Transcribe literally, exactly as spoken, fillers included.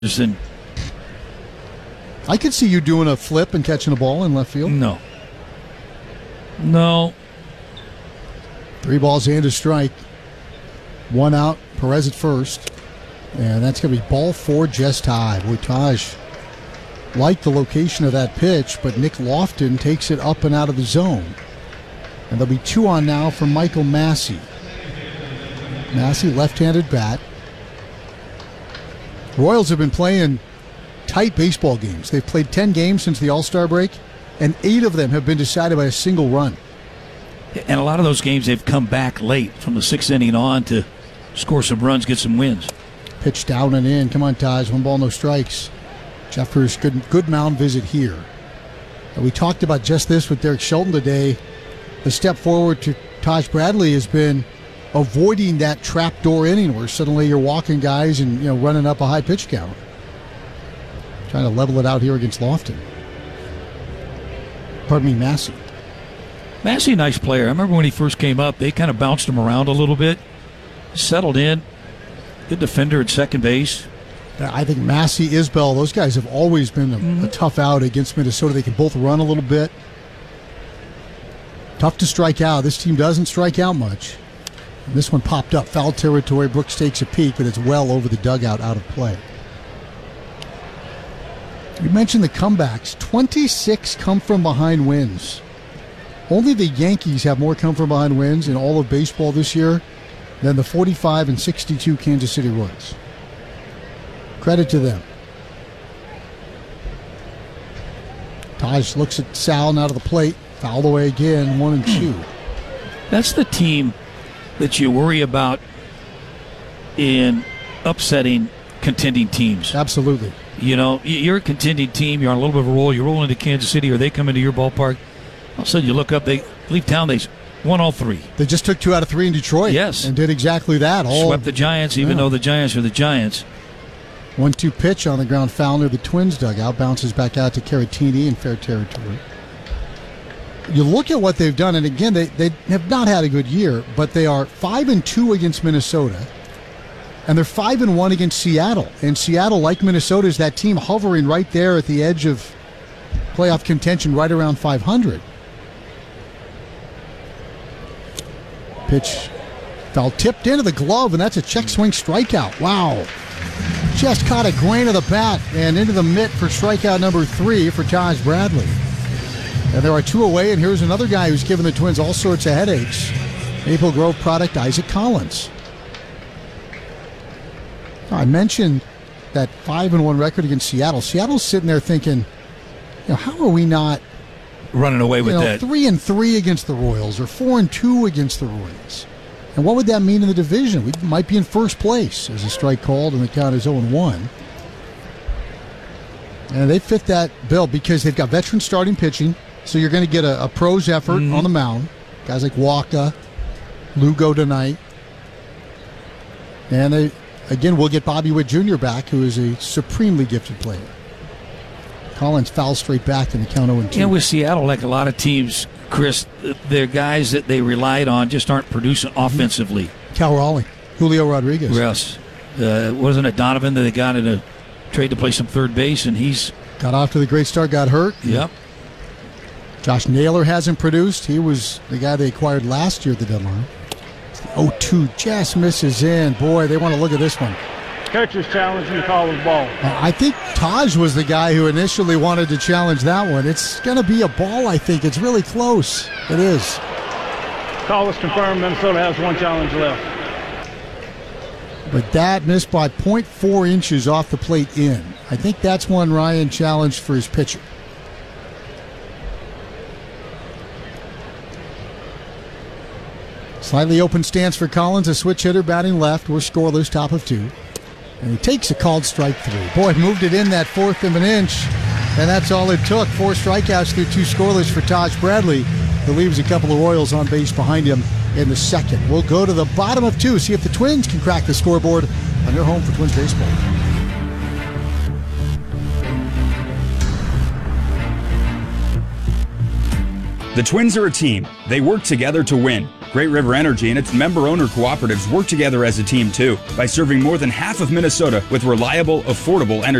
And I could see you doing a flip and catching a ball in left field. No. No. Three balls and a strike. One out, Perez at first. And that's going to be ball four, Jess Ty. Boy, Taj liked the location of that pitch, but Nick Lofton takes it up and out of the zone. And there'll be two on now for Michael Massey. Massey, left-handed bat. Royals have been playing tight baseball games. They've played ten games since the All-Star break, and eight of them have been decided by a single run. And a lot of those games, they've come back late from the sixth inning on to score some runs, get some wins. Pitch down and in. Come on, Taj. One ball, no strikes. Jeffers, good, good mound visit here. And we talked about just this with Derek Shelton today. The step forward to Taj Bradley has been avoiding that trapdoor inning where suddenly you're walking guys and you know running up a high pitch count. Trying to level it out here against Lofton. Pardon me, Massey. Massey, nice player. I remember when he first came up, they kind of bounced him around a little bit. Settled in. Good defender at second base. I think Massey, Isbell, those guys have always been a, mm-hmm. a tough out against Minnesota. They can both run a little bit. Tough to strike out. This team doesn't strike out much. And this one popped up. Foul territory. Brooks takes a peek, but it's well over the dugout, out of play. You mentioned the comebacks. twenty-six come from behind wins. Only the Yankees have more come from behind wins in all of baseball this year than the forty-five and sixty-two Kansas City Royals. Credit to them. Taj looks at Sal now to the plate. Fouled away again, one and two. That's the team that you worry about in upsetting contending teams. Absolutely. You know, you're a contending team. You're on a little bit of a roll. You roll into Kansas City, or they come into your ballpark. All of a sudden, you look up. They leave town. They won all three. They just took two out of three in Detroit. Yes, and did exactly that. All swept the Giants, even yeah. though the Giants are the Giants. one two pitch on the ground foul near the Twins dugout. Bounces back out to Caratini in fair territory. You look at what they've done, and again, they, they have not had a good year, but they are five and two against Minnesota, and they're five and one against Seattle. And Seattle, like Minnesota, is that team hovering right there at the edge of playoff contention, right around five hundred. Pitch foul tipped into the glove, and that's a check swing strikeout. Wow. Just caught a grain of the bat and into the mitt for strikeout number three for Taj Bradley. And there are two away, and here's another guy who's given the Twins all sorts of headaches. Maple Grove product Isaac Collins. I mentioned that five and one record against Seattle. Seattle's sitting there thinking, you know, how are we not running away with you know, that? Three and three against the Royals, or four and two against the Royals. And what would that mean in the division? We might be in first place as a strike called, and the count is oh and one. And they fit that bill because they've got veteran starting pitching, so you're going to get a, a pros effort mm-hmm. on the mound. Guys like Waka, Lugo tonight. And they, again, we'll get Bobby Witt Junior back, who is a supremely gifted player. Collins fouls straight back in the count oh and two. Yeah, with Seattle, like a lot of teams, Chris, they're guys that they relied on just aren't producing offensively. Cal Raleigh, Julio Rodriguez. Yes. Uh, wasn't it Donovan that they got in a trade to play some third base, and he's... Got off to the great start, got hurt. Yep. Josh Naylor hasn't produced. He was the guy they acquired last year at the deadline. oh two just misses in. Boy, they want to look at this one. Coach's challenging the call of the ball. Uh, I think Taj was the guy who initially wanted to challenge that one. It's going to be a ball, I think. It's really close. It is. Call is confirmed. Minnesota has one challenge left. But that missed by point four inches off the plate in. I think that's one Ryan challenged for his pitcher. Slightly open stance for Collins, a switch hitter batting left. We're scoreless, top of two. And he takes a called strike three. Boy, moved it in that fourth of an inch, and that's all it took. Four strikeouts through two scoreless for Taj Bradley, who leaves a couple of Royals on base behind him in the second. We'll go to the bottom of two, see if the Twins can crack the scoreboard on their home for Twins baseball. The Twins are a team. They work together to win. Great River Energy and its member-owner cooperatives work together as a team, too, by serving more than half of Minnesota with reliable, affordable energy.